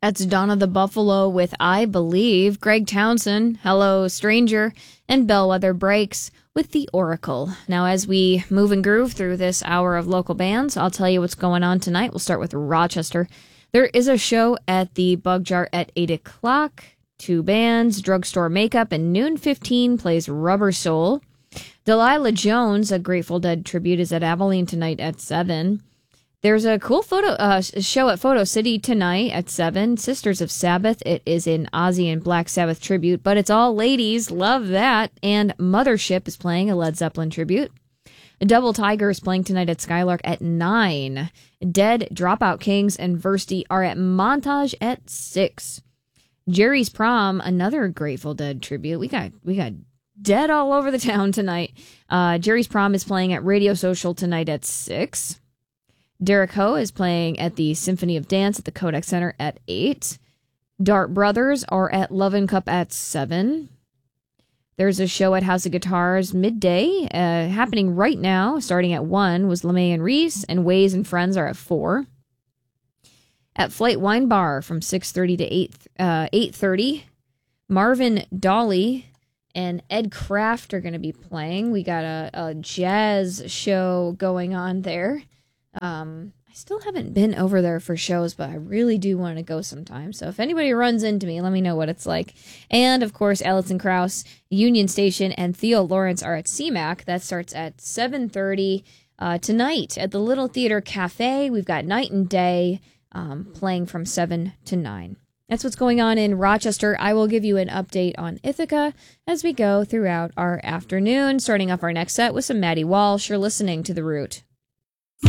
That's Donna the Buffalo with I Believe, Greg Townsend, Hello Stranger, and Bellwether Breaks with The Oracle. Now, as we move and groove through this hour of local bands, I'll tell you what's going on tonight. We'll start with Rochester. There is a show at the Bug Jar at 8 o'clock. 2 bands, Drugstore Makeup, and Noon 15 plays Rubber Soul. Delilah Jones, a Grateful Dead tribute, is at Abilene tonight at 7. There's a cool show at Photo City tonight at 7. Sisters of Sabbath. It is an Ozzy and Black Sabbath tribute, but it's all ladies. Love that. And Mothership is playing a Led Zeppelin tribute. Double Tiger is playing tonight at Skylark at 9. Dead, Dropout Kings, and Versty are at Montage at 6. Jerry's Prom, another Grateful Dead tribute. We got Dead all over the town tonight. Jerry's Prom is playing at Radio Social tonight at 6. Derek Ho is playing at the Symphony of Dance at the Kodak Center at 8. Dart Brothers are at Love and Cup at 7. There's a show at House of Guitars midday happening right now, starting at 1, was LeMay and Reese, and Ways and Friends are at 4. At Flight Wine Bar from 6:30 to 8:30, Marvin Dolly and Ed Kraft are going to be playing. We got a jazz show going on there. I still haven't been over there for shows, but I really do want to go sometime. So if anybody runs into me, let me know what it's like. And, of course, Allison Krauss, Union Station, and Theo Lawrence are at CMAC. That starts at 7:30 tonight at the Little Theater Cafe. We've got Night and Day playing from 7 to 9. That's what's going on in Rochester. I will give you an update on Ithaca as we go throughout our afternoon, starting off our next set with some Maddie Walsh. You're listening to The Root.